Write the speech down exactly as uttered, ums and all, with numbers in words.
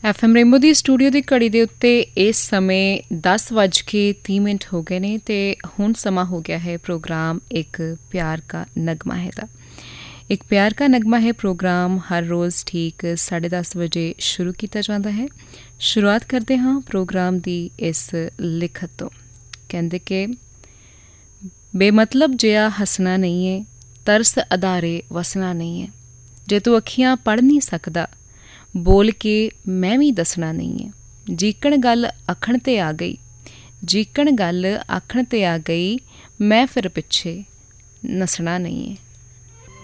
F M rainbow ਦੀ studio ਦੀ ਘੜੀ ਦੇ ਉੱਤੇ ਇਸ ਸਮੇਂ ਦਸ ਵੱਜ ਕੇ ਤੀਹ ਮਿੰਟ ਹੋ ਗਏ ਨੇ ਅਤੇ ਹੁਣ ਸਮਾਂ ਹੋ ਗਿਆ ਹੈ ਪ੍ਰੋਗਰਾਮ ਇੱਕ ਪਿਆਰ ਕਾ ਨਗਮਾ ਹੈ ਦਾ। ਇੱਕ ਪਿਆਰ ਕਾ ਨਗਮਾ ਹੈ ਪ੍ਰੋਗਰਾਮ ਹਰ ਰੋਜ਼ ਠੀਕ ਸਾਢੇ ਦਸ ਵਜੇ ਸ਼ੁਰੂ ਕੀਤਾ ਜਾਂਦਾ ਹੈ। ਸ਼ੁਰੂਆਤ ਕਰਦੇ ਹਾਂ ਪ੍ਰੋਗਰਾਮ ਦੀ ਇਸ ਲਿਖਤ ਤੋਂ। ਕਹਿੰਦੇ ਕਿ ਬੇਮਤਲਬ ਜਿਹਾ ਹੱਸਣਾ ਨਹੀਂ ਹੈ, ਤਰਸ ਅਦਾਰੇ ਵਸਣਾ ਨਹੀਂ ਹੈ। ਜੇ ਤੂੰ ਅੱਖੀਆਂ ਪੜ੍ਹ ਨਹੀਂ ਸਕਦਾ, ਬੋਲ ਕੇ ਮੈਂ ਵੀ ਦੱਸਣਾ ਨਹੀਂ ਹੈ। ਜੀਕਣ ਗੱਲ ਆਖਣ 'ਤੇ ਆ ਗਈ, ਜੀਕਣ ਗੱਲ ਆਖਣ 'ਤੇ ਆ ਗਈ, ਮੈਂ ਫਿਰ ਪਿੱਛੇ ਨੱਸਣਾ ਨਹੀਂ ਹੈ।